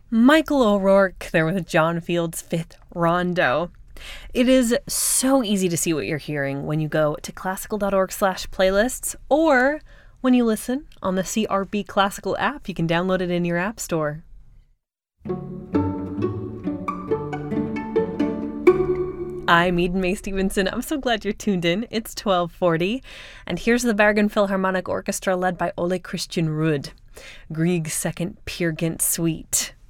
Michael O'Rourke there with John Field's Fifth Rondo. It is so easy to see what you're hearing when you go to classical.org/playlists or when you listen on the CRB Classical app. You can download it in your app store. I'm Eden Mae Stevenson. I'm so glad you're tuned in. It's 12:40, and here's the Bergen Philharmonic Orchestra led by Ole Christian Ruud. Grieg's Second Peer Gynt Suite.